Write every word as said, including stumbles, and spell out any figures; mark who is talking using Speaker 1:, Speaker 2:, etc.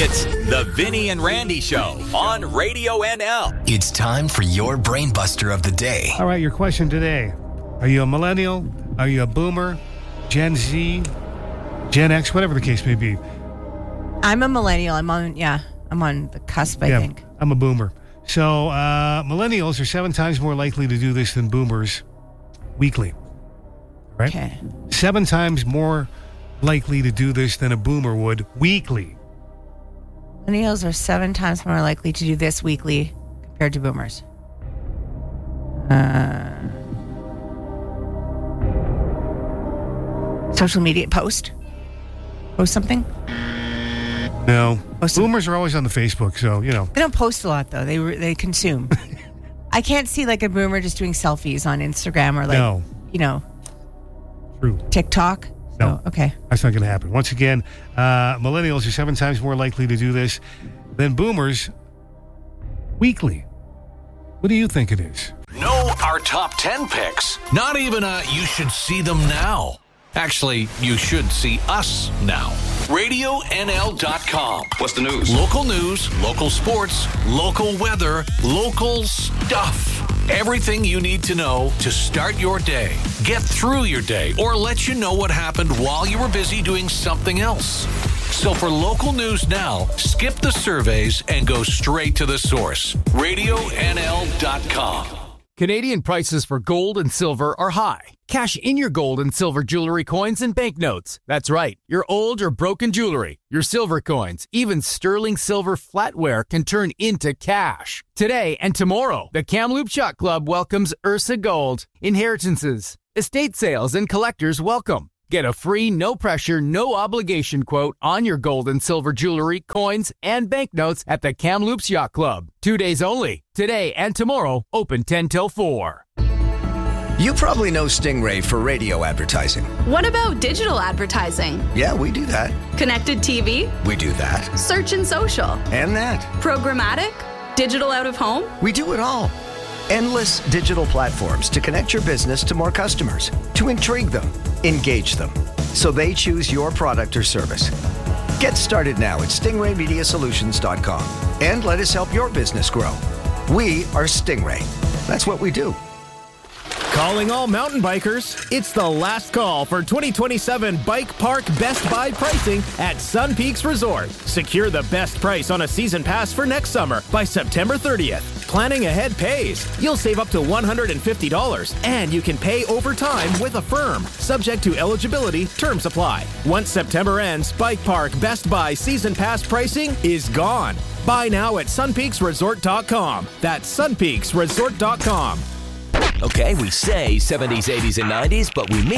Speaker 1: It's the Vinny and Randy Show on Radio N L.
Speaker 2: It's time for your brain buster of the day.
Speaker 3: All right, your question today. Are you a millennial? Are you a boomer? Gen Z? Gen X? Whatever the case may be.
Speaker 4: I'm a millennial. I'm on, yeah, I'm on the cusp, I
Speaker 3: yeah,
Speaker 4: think.
Speaker 3: I'm a boomer. So uh, millennials are seven times more likely to do this than boomers weekly. Right?
Speaker 4: Okay.
Speaker 3: Seven times more likely to do this than a boomer would weekly.
Speaker 4: Millennials are seven times more likely to do this weekly compared to boomers. Uh, social media post? Post something?
Speaker 3: No.
Speaker 4: Post
Speaker 3: Boomers are always on the Facebook, so, you know.
Speaker 4: They don't post a lot, though. They they consume. I can't see like a boomer just doing selfies on Instagram or like,
Speaker 3: no.
Speaker 4: you know,
Speaker 3: True.
Speaker 4: TikTok.
Speaker 3: No.
Speaker 4: Oh, okay.
Speaker 3: That's not going to happen. Once again, uh, millennials are seven times more likely to do this than boomers weekly. What do you think it is?
Speaker 5: Know our top ten picks. Not even a you should see them now. Actually, you should see us now. radio N L dot com.
Speaker 6: What's the news?
Speaker 5: Local news, local sports, local weather, local stuff. Everything you need to know to start your day, get through your day, or let you know what happened while you were busy doing something else. So for local news now, skip the surveys and go straight to the source. radio N L dot com.
Speaker 7: Canadian prices for gold and silver are high. Cash in your gold and silver jewelry coins and banknotes. That's right. Your old or broken jewelry, your silver coins, even sterling silver flatware can turn into cash. Today and tomorrow, the Kamloops Yacht Club welcomes Ursa Gold. Inheritances, estate sales, and collectors welcome. Get a free, no-pressure, no-obligation quote on your gold and silver jewelry, coins, and banknotes at the Kamloops Yacht Club. Two days only. Today and tomorrow, open ten till four.
Speaker 2: You probably know Stingray for radio advertising.
Speaker 8: What about digital advertising?
Speaker 2: Yeah, we do that.
Speaker 8: Connected T V?
Speaker 2: We do that.
Speaker 8: Search and social?
Speaker 2: And that.
Speaker 8: Programmatic? Digital out of home?
Speaker 2: We do it all. Endless digital platforms to connect your business to more customers, to intrigue them, engage them, so they choose your product or service. Get started now at stingray media solutions dot com and let us help your business grow. We are Stingray. That's what we do.
Speaker 9: Calling all mountain bikers, it's the last call for twenty twenty-seven Bike Park Best Buy pricing at Sun Peaks Resort. Secure the best price on a season pass for next summer by September thirtieth. Planning ahead pays. You'll save up to one hundred fifty dollars, and you can pay over time with Affirm. Subject to eligibility, terms apply. Once September ends, Bike Park Best Buy season pass pricing is gone. Buy now at sun peaks resort dot com. That's sun peaks resort dot com.
Speaker 10: Okay, we say seventies, eighties, and nineties, but we mean